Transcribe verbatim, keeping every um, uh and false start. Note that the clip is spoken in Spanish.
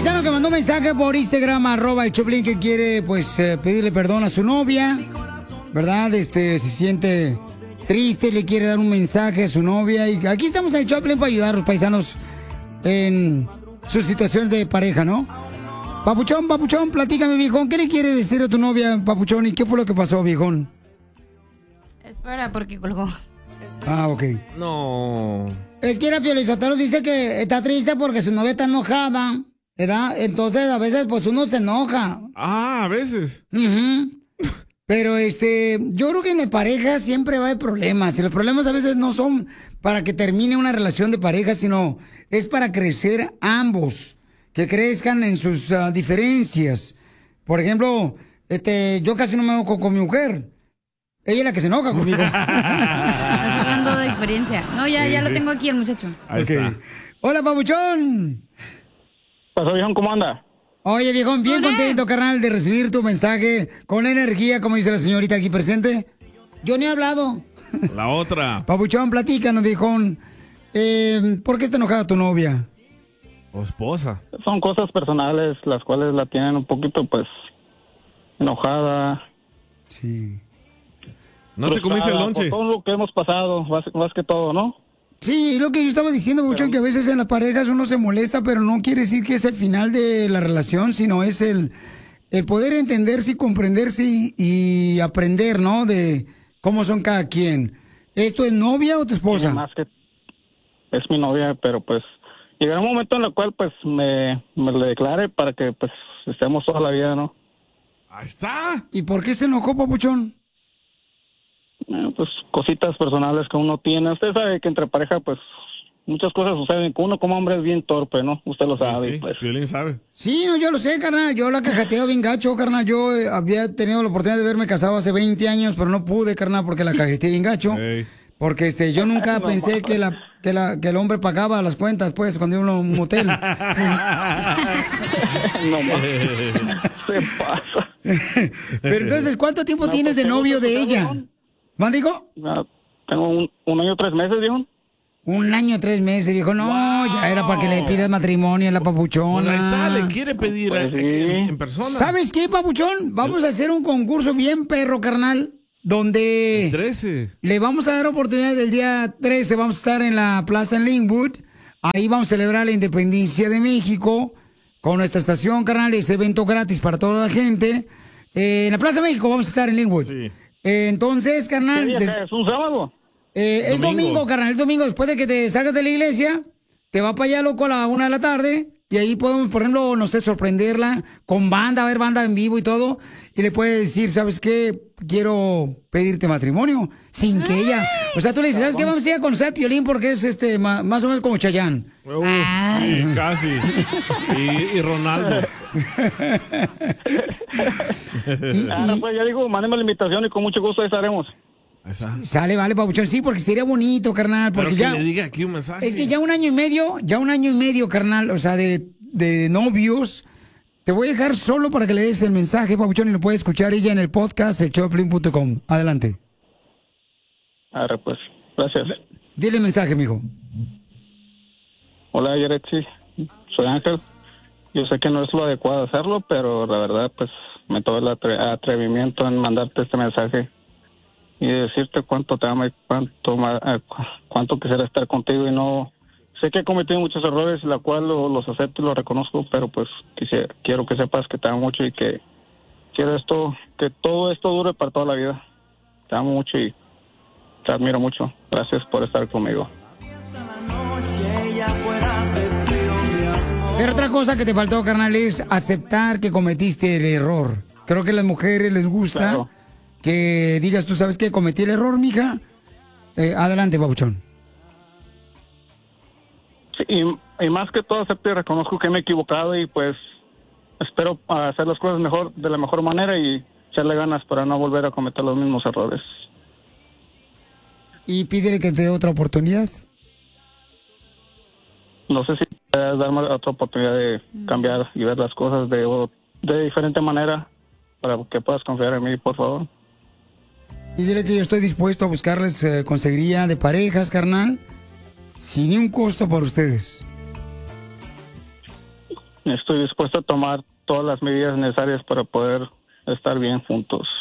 paisano que mandó un mensaje por Instagram, arroba el Choplin, que quiere, pues, eh, pedirle perdón a su novia, ¿verdad? Este, se siente triste, le quiere dar un mensaje a su novia. Y aquí estamos en el Choplin para ayudar a los paisanos en sus situaciones de pareja, ¿no? Papuchón, papuchón, platícame, viejón. ¿Qué le quiere decir a tu novia, papuchón? ¿Y qué fue lo que pasó, viejón? Espera, porque colgó. Ah, ok. No. Es que era Piolizotero, dice que está triste porque su novia está enojada, ¿verdad? Entonces, a veces, pues, uno se enoja. Ah, a veces. Uh-huh. Pero, este, yo creo que en la pareja siempre va a haber problemas. Y los problemas a veces no son para que termine una relación de pareja, sino es para crecer ambos. Que crezcan en sus uh, diferencias. Por ejemplo, este, yo casi no me enojo con mi mujer. Ella es la que se enoja conmigo. Estás hablando de experiencia. No, ya, Sí, ya sí. lo tengo aquí el muchacho. Ahí Okay. está. Hola, papuchón. Pasó, viejón, ¿cómo anda? Oye, viejón, bien Hola. contento, carnal, de recibir tu mensaje con energía, como dice la señorita aquí presente. Yo ni he hablado. La otra. Papuchón, platícanos, viejón. Eh, ¿Por qué está enojada tu novia? O esposa. Son cosas personales las cuales la tienen un poquito, pues, enojada. Sí. No te comiste el frustrada lonche. por todo lo que hemos pasado, más, más que todo, ¿no? Sí, lo que yo estaba diciendo, papuchón, que a veces en las parejas uno se molesta, pero no quiere decir que es el final de la relación, sino es el, el poder entenderse y comprenderse y, y aprender, ¿no? De cómo son cada quien. ¿Esto es novia o tu esposa? Más que es mi novia, pero pues llegará un momento en el cual pues me, me le declare para que pues estemos toda la vida, ¿no? Ahí está. ¿Y por qué se enojó, papuchón? Eh, pues cositas personales que uno tiene. Usted sabe que entre pareja pues muchas cosas suceden. Que uno como hombre es bien torpe, ¿no? Usted lo sabe. Sí, y, pues, Piolín sabe. Sí, no, yo lo sé, carnal. Yo la cajateo bien gacho, carnal. Yo eh, había tenido la oportunidad de verme casado hace veinte años, pero no pude, carnal, porque la cajeteé bien gacho. Ey. Porque este, yo nunca No, pensé que la, que la que el hombre pagaba las cuentas, pues, cuando iba a un motel. no más. Se pasa. Pero entonces, ¿cuánto tiempo No, tienes pues, de novio tengo de que ella? saber, ¿Más digo? Ah, tengo un, un año tres meses, viejo. Un año, tres meses, dijo, no, Wow. ya era para que le pidas matrimonio a la papuchona. Pues ahí está, le quiere pedir Pues a- sí. en, en persona. ¿Sabes qué, papuchón? Vamos a hacer un concurso bien perro, carnal, donde trece. le vamos a dar oportunidad del día trece, vamos a estar en la plaza en Linwood, ahí vamos a celebrar la independencia de México con nuestra estación, carnal, ese evento gratis para toda la gente. Eh, en la Plaza México vamos a estar en Linwood. Sí. Eh, entonces, ¿Qué carnal, día des- es? ¿Un sábado? eh, es Domingo. domingo, carnal, es domingo. Después de que te salgas de la iglesia, te va para allá, loco, a la una de la tarde. Y ahí podemos, por ejemplo, no sé, sorprenderla con banda, a ver banda en vivo y todo. Y le puede decir, ¿sabes qué? Quiero pedirte matrimonio. Sin que ella... O sea, tú le dices, ¿sabes qué? Vamos a ir a conocer a Piolín porque es este ma- más o menos como Chayanne. Uf, sí, casi. Y, y Ronaldo. Y- Ah, no, y- pues ya digo, mándeme la invitación y con mucho gusto ahí estaremos. Ahí está. Sale, vale, papuchón. Sí, porque sería bonito, carnal. Pero Porque que ya... le diga aquí un mensaje. Es que ya un año y medio, ya un año y medio, carnal, o sea, de, de novios. Te voy a dejar solo para que le des el mensaje, papuchón, y lo puede escuchar ella en el podcast, el choplin punto com. Adelante. Ahora pues, gracias. Dile el mensaje, mijo. Hola, Yaretsi. Soy Ángel. Yo sé que no es lo adecuado hacerlo, pero la verdad, pues, me tomé el atre- atrevimiento en mandarte este mensaje y decirte cuánto te amo y cuánto, ma- eh, cu- cuánto quisiera estar contigo y no... Sé que he cometido muchos errores, la cual lo- los acepto y los reconozco, pero pues quisiera, quiero que sepas que te amo mucho y que quiero esto, que todo esto dure para toda la vida. Te amo mucho y te admiro mucho. Gracias por estar conmigo. Pero otra cosa que te faltó, carnal, es aceptar que cometiste el error. Creo que a las mujeres les gusta Claro. que digas, tú sabes que cometí el error, mija. Eh, adelante, papuchón. Sí, y, y más que todo acepto y reconozco que me he equivocado y pues espero hacer las cosas mejor, de la mejor manera y echarle ganas para no volver a cometer los mismos errores. Y pídele que te dé otra oportunidad. No sé si puedes darme otra oportunidad de cambiar y ver las cosas de, o- de diferente manera para que puedas confiar en mí, por favor. Y dile que yo estoy dispuesto a buscarles eh, consejería de parejas, carnal, sin ni un costo para ustedes. estoy dispuesto a tomar todas las medidas necesarias para poder estar bien juntos.